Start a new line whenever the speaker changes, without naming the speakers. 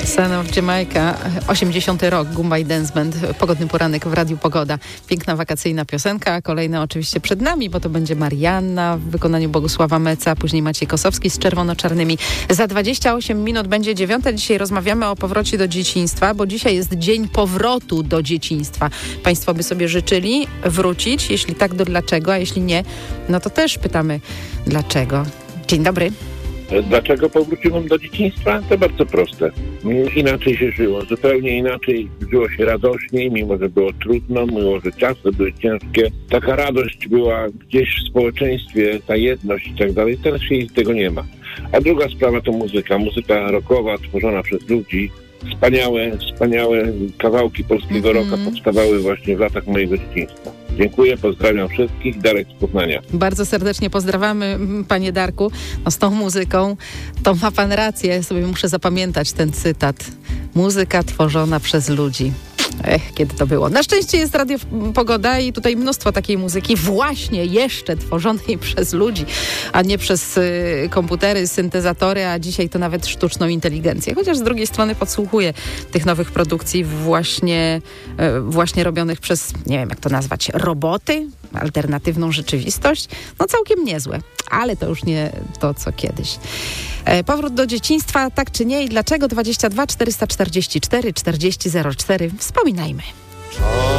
Son of Jamaica, 80. rok, Goombay Dance Band, pogodny poranek w Radiu Pogoda. Piękna wakacyjna piosenka, a kolejna oczywiście przed nami, bo to będzie Marianna w wykonaniu Bogusława Meca, później Maciej Kosowski z Czerwono-Czarnymi. Za 28 minut będzie 9. Dzisiaj rozmawiamy o powrocie do dzieciństwa, bo dzisiaj jest dzień powrotu do dzieciństwa. Państwo by sobie życzyli wrócić? Jeśli tak, to dlaczego? A jeśli nie, no to też pytamy dlaczego. Dzień dobry.
Dlaczego powróciłem do dzieciństwa? To bardzo proste. Inaczej się żyło, zupełnie inaczej żyło się radośniej, mimo że było trudno, mimo że czasy były ciężkie. Taka radość była gdzieś w społeczeństwie, ta jedność i tak dalej. Teraz się tego nie ma. A druga sprawa to muzyka. Muzyka rockowa tworzona przez ludzi. Wspaniałe kawałki polskiego rocka powstawały właśnie w latach mojego dzieciństwa. Dziękuję, pozdrawiam wszystkich. Darek z Poznania.
Bardzo serdecznie pozdrawiamy, panie Darku. No z tą muzyką, to ma pan rację. Ja sobie muszę zapamiętać ten cytat. Muzyka tworzona przez ludzi. Kiedy to było? Na szczęście jest Radio Pogoda i tutaj mnóstwo takiej muzyki właśnie jeszcze tworzonej przez ludzi, a nie przez komputery, syntezatory, a dzisiaj to nawet sztuczną inteligencję. Chociaż z drugiej strony podsłuchuję tych nowych produkcji właśnie robionych przez, nie wiem jak to nazwać, roboty, alternatywną rzeczywistość. No całkiem niezłe, ale to już nie to, co kiedyś. Powrót do dzieciństwa, tak czy nie i dlaczego? 22 444 40 04. Wspominajmy.